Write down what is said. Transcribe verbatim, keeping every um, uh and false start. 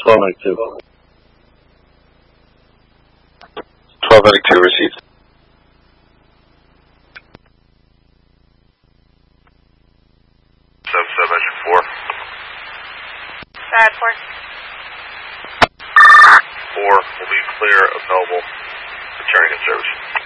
twelve ninety-two. twelve ninety-two received. seven seven engine four. Bad four. four will be clear of Noble, returning in service.